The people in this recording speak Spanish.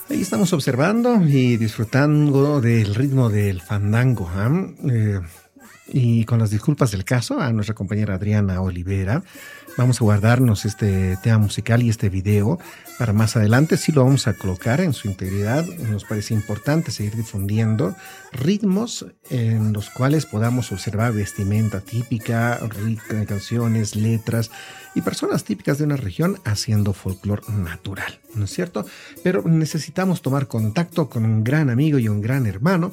Ahí estamos observando y disfrutando del ritmo del fandango, ¿ah? Y con las disculpas del caso a nuestra compañera Adriana Olivera, vamos a guardarnos este tema musical y este video para más adelante. Sí lo vamos a colocar en su integridad. Nos parece importante seguir difundiendo ritmos en los cuales podamos observar vestimenta típica, rica de canciones, letras y personas típicas de una región haciendo folclore natural, ¿no es cierto? Pero necesitamos tomar contacto con un gran amigo y un gran hermano